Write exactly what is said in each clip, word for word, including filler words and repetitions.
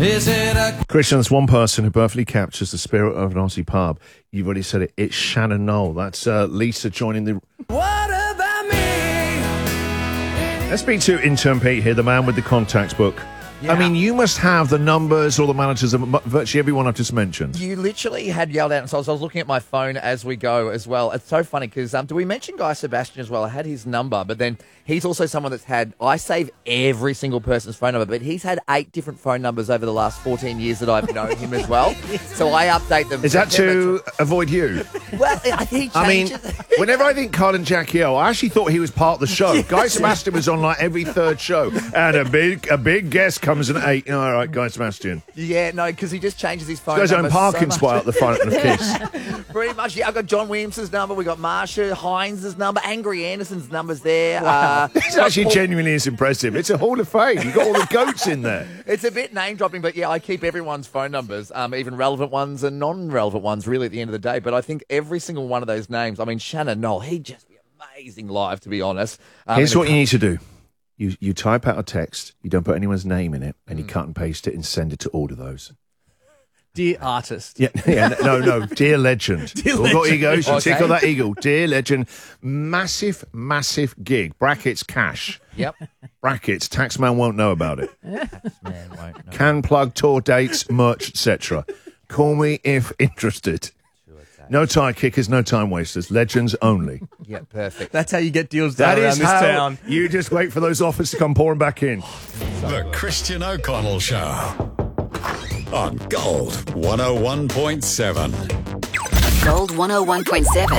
Is it a... Christian, there's one person who perfectly captures the spirit of an Aussie pub. You've already said it. It's Shannon Knoll. That's uh, Lisa joining the... What about me? Let's speak to intern Pete here, the man with the contacts book. Yeah. I mean, you must have the numbers or the managers of virtually everyone I've just mentioned. You literally had yelled out, and so I was, I was looking at my phone as we go as well. It's so funny because, um, do we mention Guy Sebastian as well? I had his number, but then he's also someone that's had, I save every single person's phone number, but he's had eight different phone numbers over the last fourteen years that I've known him as well. So I update them. Is that to avoid you? Well, I think he I mean, changes. whenever I think Carl and Jackie O, I actually thought he was part of the show. Guy Sebastian was on like every third show, and a big a big guest comes in at eight. You know, all right, Guy Sebastian. Yeah, no, because he just changes his phone This guy's number own parking so spot out the front of the Kiss. Pretty much, yeah. I've got John Williamson's number. We've got Marsha Hines' number. Angry Anderson's number's there. Wow. Uh, It's actually genuinely is impressive. It's a hall of fame. You've got all the goats in there. It's a bit name-dropping, but yeah, I keep everyone's phone numbers, um, even relevant ones and non-relevant ones, really, at the end of the day. But I think every single one of those names, I mean, Shannon Knoll, he'd just be amazing live, to be honest. Um, Here's what you need to do. You you type out a text, you don't put anyone's name in it, and you cut and paste it and send it to all of those. Dear artist. Yeah, yeah, no, no, dear legend. Dear We've got legend. egos, you Okay. tickle that eagle. Dear legend, massive, massive gig. Brackets, cash. Yep. Brackets, taxman won't know about it. Man, won't know. Can plug tour dates, merch, et cetera. Call me if interested. No tie kickers, no time wasters. Legends only. Yeah, perfect. That's how you get deals done That around is this how town. you just wait for those offers to come pouring back in. The Christian O'Connell Show on Gold one oh one point seven. Gold one oh one point seven.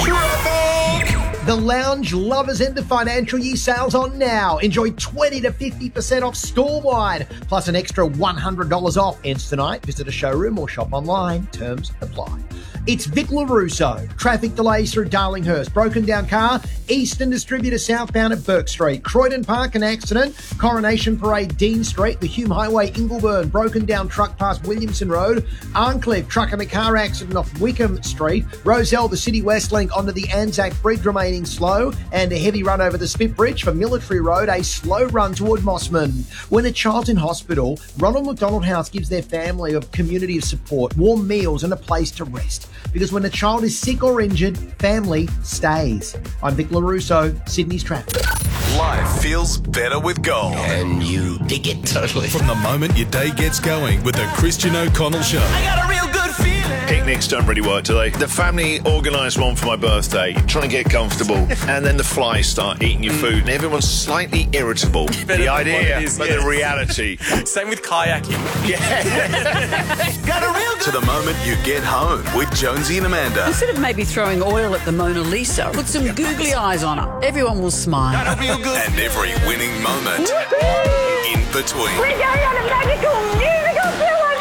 The Lounge Lovers End of Financial Year sales on now. Enjoy twenty to fifty percent off store-wide, plus an extra one hundred dollars off. Ends tonight. Visit a showroom or shop online. Terms apply. It's Vic LaRusso. Traffic delays through Darlinghurst. Broken down car. Eastern Distributor southbound at Burke Street. Croydon Park, an accident. Coronation Parade, Dean Street. The Hume Highway, Ingleburn. Broken down truck past Williamson Road. Arncliffe, truck in a car accident off Wickham Street. Roselle, the City West Link onto the Anzac Bridge remaining slow. And a heavy run over the Spit Bridge for Military Road. A slow run toward Mossman. When a child's in hospital, Ronald McDonald House gives their family a community of support, warm meals and a place to rest. Because when a child is sick or injured, family stays. I'm Vic LaRusso, Sydney's traffic. Life feels better with gold. And you dig it totally. From the moment your day gets going with the Christian O'Connell Show. I got a real good feeling. Picnics don't really work, do they? The family organised one for my birthday, trying to get comfortable, and then the flies start eating your food, and everyone's slightly irritable. The idea, is, but yes. the reality. Same with kayaking. Got a real To good... the moment you get home with Jonesy and Amanda. Instead of maybe throwing oil at the Mona Lisa, put some googly eyes on her. Everyone will smile. Got a real good... And every winning moment in between. We're going on a magical musical tour!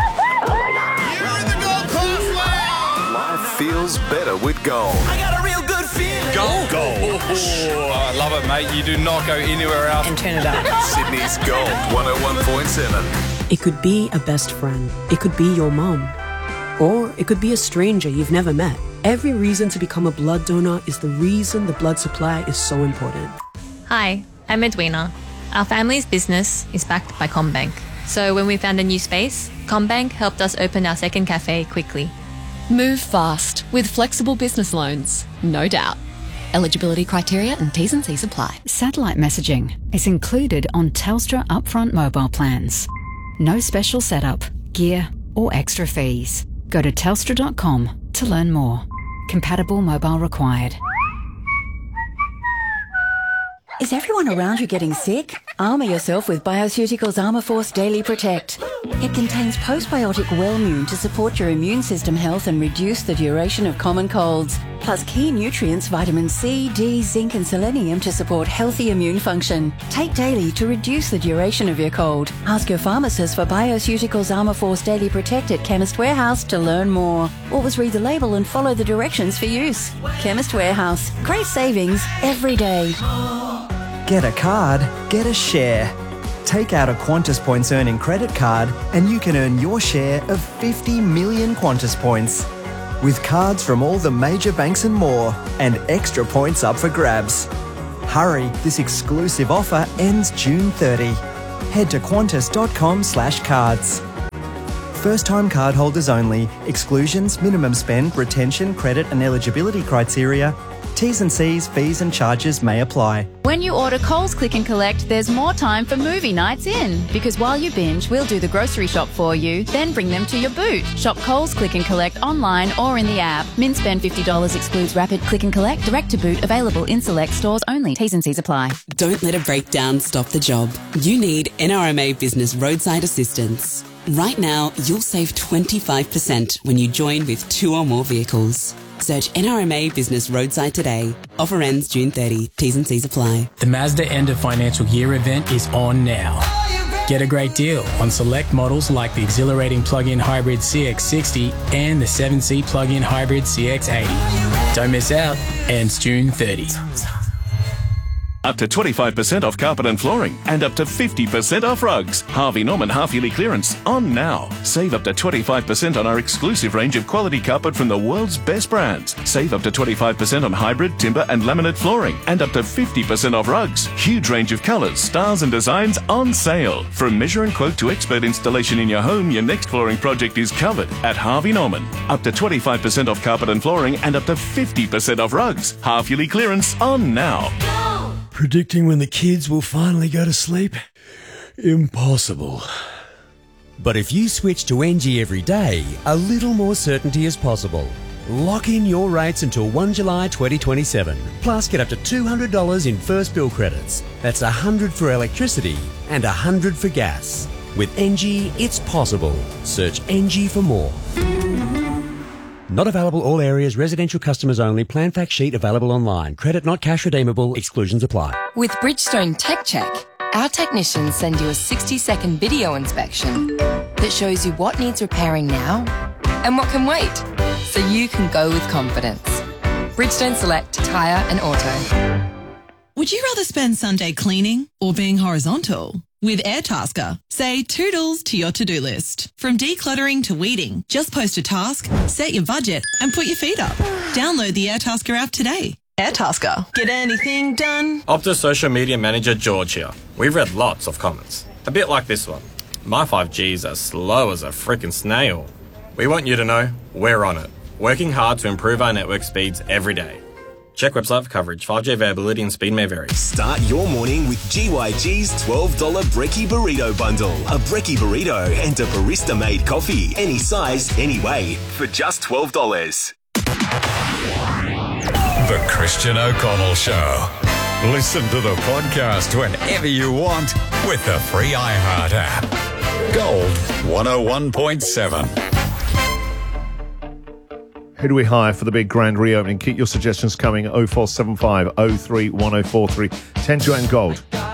Life feels better with gold. I got a real good feeling. Gold. Gold. Oh, I love it, mate. You do not go anywhere else. And turn it up. Sydney's Gold one oh one point seven. It could be a best friend. It could be your mom. Or it could be a stranger you've never met. Every reason to become a blood donor is the reason the blood supply is so important. Hi, I'm Edwina. Our family's business is backed by CommBank. So when we found a new space, CommBank helped us open our second cafe quickly. Move fast with flexible business loans, no doubt. Eligibility criteria and T's and C's apply. Satellite messaging is included on Telstra upfront mobile plans. No special setup, gear or extra fees. Go to telstra dot com to learn more. Compatible mobile required. Is everyone around you getting sick? Armour yourself with Bioceuticals Armourforce Daily Protect. It contains postbiotic Wellmune to support your immune system health and reduce the duration of common colds. Plus key nutrients vitamin C, D, zinc and selenium to support healthy immune function. Take daily to reduce the duration of your cold. Ask your pharmacist for Bioceuticals Armourforce Daily Protect at Chemist Warehouse to learn more. Always read the label and follow the directions for use. Chemist Warehouse. Great savings every day. Get a card, get a share. Take out a Qantas Points earning credit card and you can earn your share of fifty million Qantas Points. With cards from all the major banks and more, and extra points up for grabs. Hurry, this exclusive offer ends June thirtieth. Head to qantas dot com slash cards. First-time cardholders only. Exclusions, minimum spend, retention, credit and eligibility criteria. T's and C's, fees and charges may apply. When you order Coles Click and Collect, there's more time for movie nights in. Because while you binge, we'll do the grocery shop for you, then bring them to your boot. Shop Coles Click and Collect online or in the app. Min spend fifty dollars excludes rapid click and collect, direct to boot, available in select stores only. T's and C's apply. Don't let a breakdown stop the job. You need N R M A Business Roadside Assistance. Right now, you'll save twenty-five percent when you join with two or more vehicles. Search N R M A Business Roadside today. Offer ends June thirtieth. T's and C's apply. The Mazda End of Financial Year event is on now. Get a great deal on select models like the exhilarating plug-in hybrid C X sixty and the seven seat plug-in hybrid C X eighty. Don't miss out. Ends June thirtieth. Up to twenty-five percent off carpet and flooring and up to fifty percent off rugs. Harvey Norman half-yearly clearance on now. Save up to twenty-five percent on our exclusive range of quality carpet from the world's best brands. Save up to twenty-five percent on hybrid, timber and laminate flooring and up to fifty percent off rugs. Huge range of colours, styles and designs on sale. From measure and quote to expert installation in your home, your next flooring project is covered at Harvey Norman. Up to twenty-five percent off carpet and flooring and up to fifty percent off rugs. Half-yearly clearance on now. Predicting when the kids will finally go to sleep? Impossible. But if you switch to N G every day, a little more certainty is possible. Lock in your rates until first of July twenty twenty-seven. Plus, get up to two hundred dollars in first bill credits. That's one hundred dollars for electricity and one hundred dollars for gas. With N G, it's possible. Search N G for more. Not available all areas, residential customers only, plan fact sheet available online. Credit not cash redeemable, exclusions apply. With Bridgestone Tech Check, our technicians send you a sixty second video inspection that shows you what needs repairing now and what can wait, so you can go with confidence. Bridgestone Select Tyre and Auto. Would you rather spend Sunday cleaning or being horizontal? With Airtasker, say toodles to your to-do list. From decluttering to weeding, just post a task, set your budget, and put your feet up. Download the Airtasker app today. Airtasker. Get anything done? Optus Social Media Manager George here. We've read lots of comments. A bit like this one. My five G is as slow as a freaking snail. We want you to know we're on it. Working hard to improve our network speeds every day. Check website for coverage. five G availability and speed may vary. Start your morning with G Y G's twelve dollars Brekkie Burrito Bundle. A Brekkie Burrito and a barista-made coffee. Any size, any way. For just twelve dollars. The Christian O'Connell Show. Listen to the podcast whenever you want with the free iHeart app. Gold one oh one point seven. Who do we hire for the big grand reopening? Keep your suggestions coming. oh four seven five oh three one oh four three. ten to eight Gold.